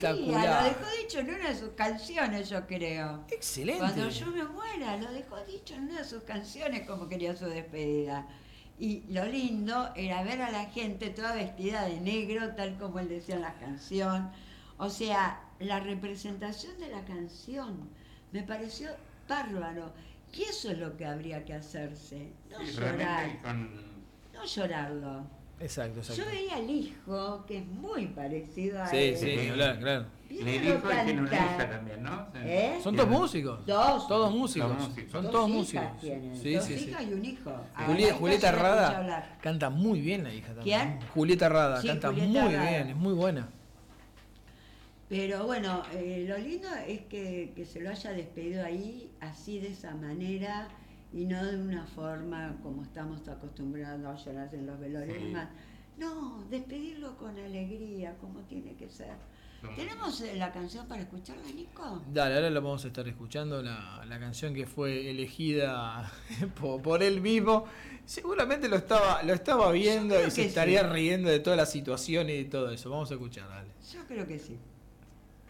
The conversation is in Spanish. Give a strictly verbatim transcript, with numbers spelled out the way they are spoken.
Sí, lo dejó dicho en una de sus canciones, yo creo. Excelente. Cuando yo me muera, lo dejó dicho en una de sus canciones como quería su despedida. Y lo lindo era ver a la gente toda vestida de negro, tal como él decía en la canción. O sea, la representación de la canción me pareció bárbaro. Y eso es lo que habría que hacerse. No sí, llorar. Con... No llorarlo. Exacto, exacto. Yo veía al hijo, que es muy parecido a sí, él. Sí, sí, claro, claro. Le dijo que tiene una hija también, ¿no? ¿Eh? Son todos músicos. Dos. Todos músicos. Dos músicos. Son Dos todos hijas músicos. tienen, Sí, dos sí, hijas sí. y un hijo. Juli- Ahora Julieta ya la escuché Rada hablar. canta muy bien, la hija también. ¿Quién? Julieta Rada Sí, canta Julieta muy Rada. bien, es muy buena. Pero bueno, eh, lo lindo es que, que se lo haya despedido ahí, así de esa manera, y no de una forma como estamos acostumbrados a llorar en los velorios y Sí. demás. No, despedirlo con alegría, como tiene que ser. No. ¿Tenemos eh, la canción para escucharla, Nico? Dale, ahora lo vamos a estar escuchando, la, la canción que fue elegida por, por él mismo. Seguramente lo estaba, lo estaba viendo creo y se que estaría sí. riendo de toda la situación y todo eso. Vamos a escuchar, dale. Yo creo que sí.